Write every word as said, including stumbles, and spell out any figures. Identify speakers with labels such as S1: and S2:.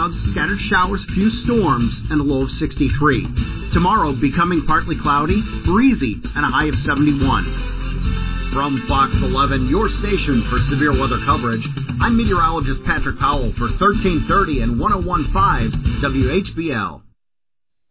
S1: clouds, scattered showers, few storms, and a low of sixty-three. Tomorrow, becoming partly cloudy, breezy, and a high of seventy-one. From Fox eleven, your station for severe weather coverage, I'm meteorologist Patrick Powell for thirteen thirty and one oh one point five W H B L.